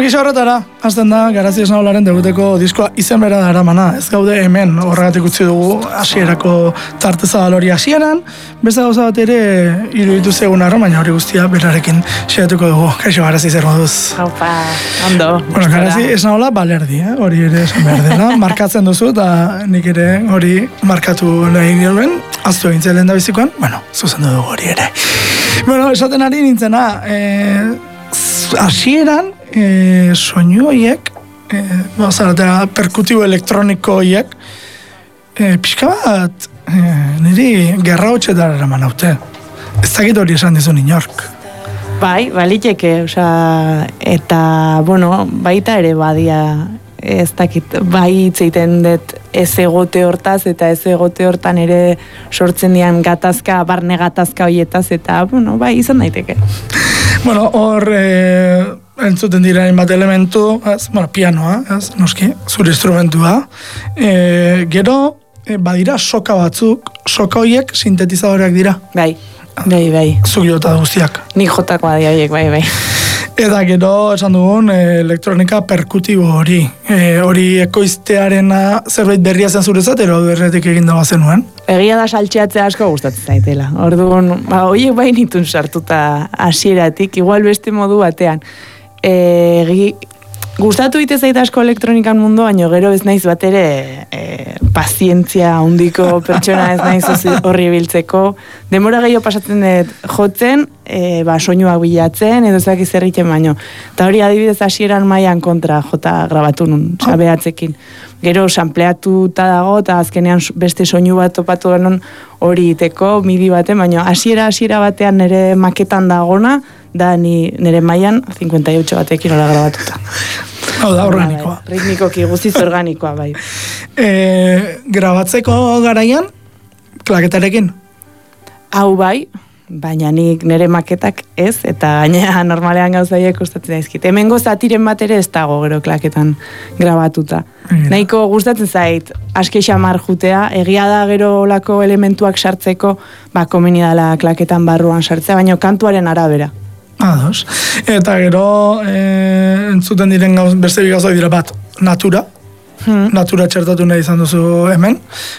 gisa horretara, azten da, Garazi Esnaolaren debuteko diskoa izen bera da eramana. Ez gaude hemen, horregatik utzi dugu hasierako tartezabal hori hasieran. Beste gauza bat ere iruditu zegoen arra, baina hori guztia berarekin xeatuko dugu. Kaixo, Garazi, zer moduz? Haupa, ondo. Bueno, Garazi Esnaola balerdi, hori ere esan behar dela. Markatzen duzu, eta nik ere hori markatu nahi nioen. Aztu egintzen lehen da bizikoan, bueno, zuzendu dugu hori ere. Bueno, esaten ari nintzena, hasieran soinu horiek, perkutibo elektroniko horiek, pixka bat niri gerra hotxetara eraman haute. Ez dakit hori esan dizun inork. Bai, baliteke, eta, bueno, baita ere badia, ez dakit, bai itzeiten dut ez egote hortaz, eta ez egote hortan ere sortzen dian gatazka, barne gatazka horietaz, eta, bueno, bai, izan daiteke. Bueno, hor entzuten dira bat elementu, pianoa, noski, zure instrumentua. Gero, badira soka batzuk, soka horiek sintetizadoreak dira. Bai. Zuk jota guztiak. Nik jotakoa di horiek, bai. Eta gero, esan dugun, elektronika perkutibo hori. Hori ekoiztearena zerbait berria zen zurezat, ero berretik egin dagoa zenuen? Egia da saltxeatzea asko gustatzen zaitela. Orduan, horiek bai nitun sartuta hasieratik, igual beste modu batean. Gustatu ite zait asko elektronikan mundu, baina gero ez naiz bat ere pazientzia handiko pertsona ez naiz horri biltzeko. Demora gehiago pasatzen dut jotzen, soinuak bilatzen, edo ezak izerritzen baino. Eta hori adibidez hasieran mailan kontra jota grabatu nun, behatzekin. Gero sampleatuta dago, eta azkenean beste soinu bat topatu denon hori iteko, midi baten, baina hasiera batean nire maketan dagona, da nire mailan 58 batekin hola grabatuta. Hau da, organikoa. Ritmikoki, guztiz organikoa, bai. Grabatzeko garaian, klaketarekin? Hau bai, baina nik nire maketak ez, eta gainera normalean gauzaiek gustatzen daizkit. Hemengo zatiren bat ere ez dago gero klaketan grabatuta. Nahiko gustatzen zait, aske xamar jutea, egia da gero olako elementuak sartzeko, komeni dala klaketan barruan sartzea, baina kantuaren arabera. Ados. Eta gero entzuten diren beste bi gauzak dira bat, natura. Natura txertatu nahi izan duzu hemen.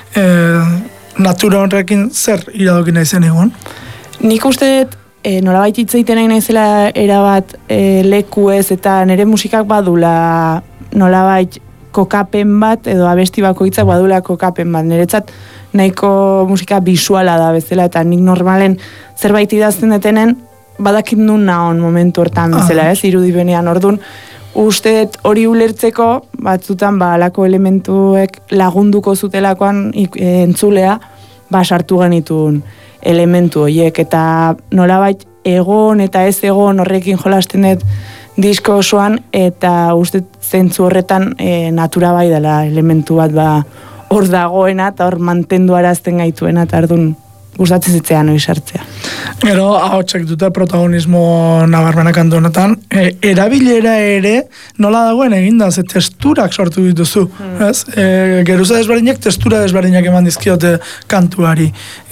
Natura horrekin zer iradokin nahi zen egun? Nik uste nolabait hitzeiten nahi naizela erabat leku ez, eta nire musikak badula nolabait kokapen bat, edo abesti bakoitzak badula kokapen bat. Niretzat nahiko musika bisuala da bezala, eta nik normalen zerbait idazten detenen badakit nun naon momentu hortan bezala, irudibenean. Orduan, uste hori ulertzeko, batzutan alako elementuek lagunduko zutelakoan entzulea, sartu genitun elementu horiek, eta nolabait egon eta ez egon horrekin jolasten dut disko osoan, eta uste zentzu horretan natura bai dela elementu bat hor dagoena, eta hor mantendu arazten gaituena, eta ardun gustatzen zitzean hori sartzea. Gero, ahotsak dute protagonismo nabarmenak kantu honetan, erabilera ere nola dagoen eginda, ze testurak sortu dituzu, ez? Geruza desberdinak testura desberdinak eman dizkiote kantuari.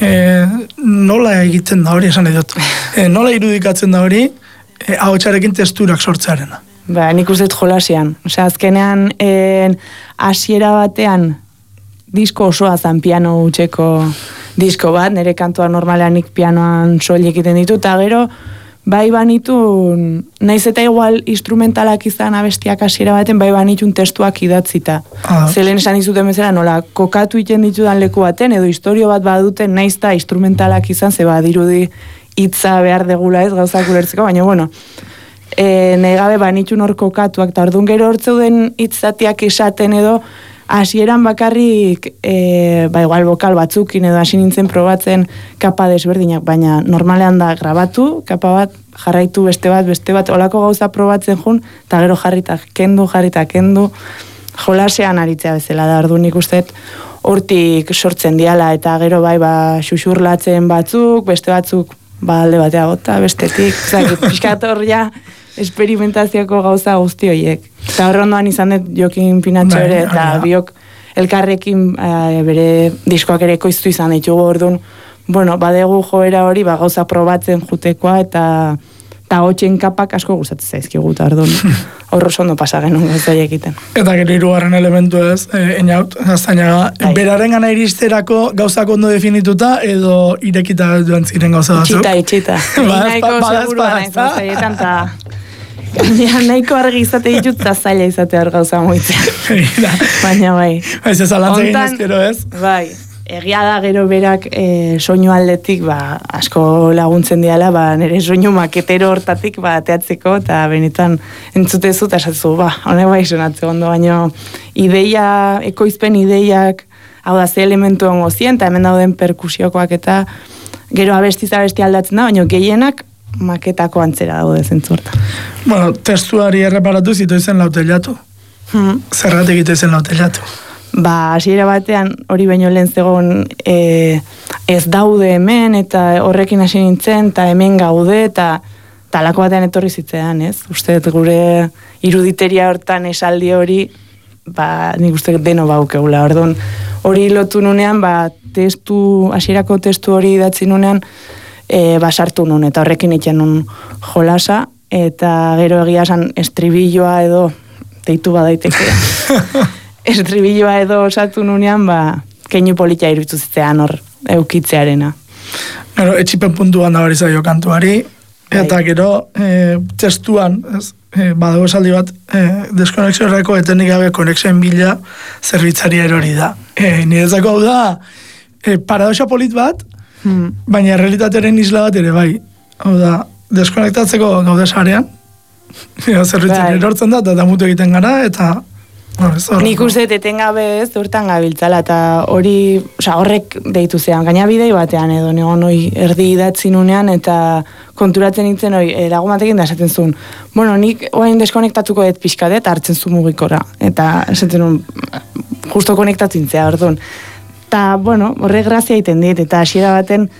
Nola egiten da hori, esan edot? Nola irudikatzen da hori, ahotsarekin testurak sortzearena? Nik uste jolasian. Azkenean, hasiera batean, disko osoa zan piano utxeko disko bat, nire kantua normalean nik pianoan soil egiten ditu, eta gero, bai banitun, naiz eta igual instrumentalak izan abestiak hasiera baten, bai banitun testuak idatzita. Zelen esan dizuten bezala, nola, kokatu iten ditudan leku baten, edo historio bat baduten, naiz eta instrumentalak izan, ze badirudi hitza behar degula ez, gauzak ulertzeko, baina, bueno, negabe banitun hor kokatuak, eta orduan gero hortzeuden hitzatiak esaten edo, hasieran bakarrik, igual bokal batzukin edo hasi nintzen probatzen kapa desberdinak, baina normalean da grabatu, kapa bat, jarraitu beste bat, olako gauza probatzen jun, eta gero jarrita kendu, jolasean aritzea bezala da, orduan ikustet hortik sortzen diala, eta gero xuxurlatzen batzuk, beste batzuk, alde batea gota, bestetik, pixkat hor ja, esperimentazioko gauza guzti horiek. Eta hor ondoan izan dut Jokin Pinatxo ere, eta biok elkarrekin bere diskoak ere ekoiztu izan ditugu, orduan, badegu joera hori, gauza probatzen jutekoa, eta eta hotxen kapak asko gustatzen zaizkigu, eta orduan horro ondo pasa genuen gauzai egiten. Eta gero hirugarren elementu ez, Einaut, Gaztainaga, beraren gana iristerako gauzak ondo definituta edo irekita duen ziren gauza batzuk? Itxita. Nahiko segurua naiz gauzaietan, eta nahiko argi izate ditut, eta zaila izate hor gauza moitzea. Baina bai. Ez alantzegin ezkero ez? Bai. Egia da gero berak soinu aldetik asko laguntzen diala, nire soinu maketero hortatik ateatzeko, eta benetan entzutezu eta esatzu, honek bai sonatze ondo, baina ekoizpen ideiak, hau da ze elementu ongo zien, eta hemen dauden perkusiokoak eta gero abesti aldatzen da, baina gehienak maketako antzera daude zentzu horta. Bueno, testuari erreparatu zitu izen lautelatu. Zerratik ito izen lautelatu. Hasiera batean hori baino lehen zegoen ez daude hemen eta horrekin hasi nintzen eta hemen gaude eta talako batean etorri zitzean, ez? Uste gure iruditeria hortan esaldi hori nik uste deno baukegula. Orduan hori lotu nunean, hasierako testu hori idatzi nunean sartu nun eta horrekin itxen nun jolasa eta gero egia esan estribilloa edo deitu badaitekea. Estribilloa edo osatu nunean, keinu politia iruditu zitzean hor eukitzearena. Gero, etxipen puntuan da zaio kantuari, eta gero, testuan, badago esaldi bat, deskonexiorreko etenik gabe konexioen bila zerbitzari erori da. Niretzako hau da, paradoxa polit bat, baina realitateren isla bat ere bai. Hau da, deskonektatzeko gaude sarean, zerbitzari erortzen da, eta mutu egiten gara, eta nik uste etengabe ez urtan gabiltzala eta horrek deitu zean, gaina bidei batean edo negon erdi idatzi nunean eta konturatzen nintzen lagumatekin da esaten zuen, nik oain deskonektatuko dut pixkadet hartzen zu mugikora eta esaten nuen justo konektatzen zea orduan eta horrek grazia egiten dit eta hasiera baten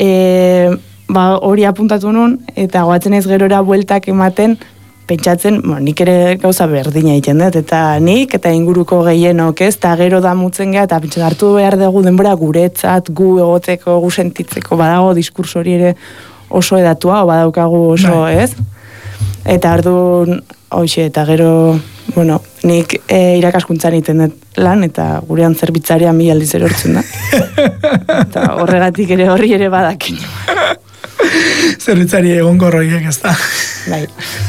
hori apuntatu nuen eta goatzen ez gerora bueltak ematen pentsatzen, nik ere gauza berdina egiten dut, eta nik, eta inguruko gehienok ez, eta gero damutzen geha, eta pentsatzen hartu behar dugu denbora guretzat, gu egoteko, gu sentitzeko, badago diskurso hori ere oso edatua, badaukagu oso, ez? Eta orduan, eta gero, nik irakaskuntzan egiten dut lan, eta gurean zerbitzarian 1000 aldiz erortzen da. Eta horregatik ere horri ere badakin. Zerbitzari egon gorroiek ez da. Bai.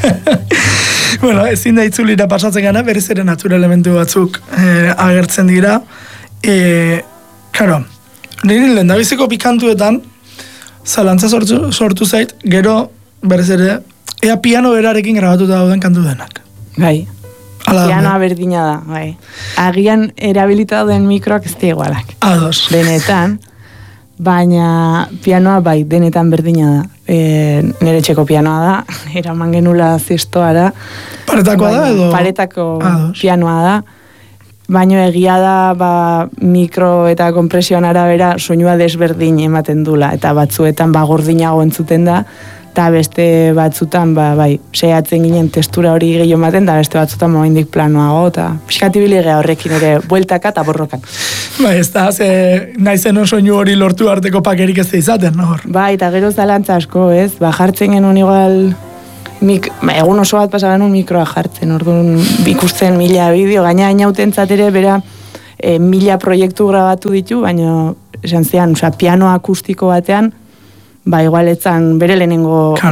Ezin da itzulira pasatzen gana, berriz ere natura elementu batzuk agertzen dira. Karo, nire lehendabiziko pikantuetan zalantza sortu zait, gero berriz ere, ea piano berarekin grabatuta dauden kantu denak. Bai. Pianoa berdina da, bai. Agian erabilita dauden mikroak ez igualak. Ados. Benetan. Baina pianoa bai, denetan berdina da. Nire txeko pianoa da, eraman genula zestoara. Paretakoa da edo? Paretako pianoa da. Baina egia da mikro eta kompresioan arabera soinua desberdin ematen dula. Eta batzuetan gordinago entzuten da. Eta beste batzutan, seiatzen ginen testura hori gehiago ematen, da beste batzutan momentik planoago, eta pixkatibiligea horrekin ere bueltaka eta borrokan. Ez da, naizen soinu hori lortu arteko pakerik ez da izaten, no? Eta gero zalantza asko, ez? Jartzen genuen igual, egun oso bat pasa genuen mikroa jartzen, orduan ikusten 1000 bideo, gaina inautentzat ere, bera 1000 proiektu grabatu ditu, baina esan zean, piano akustiko batean, igual etzan bere lehenengo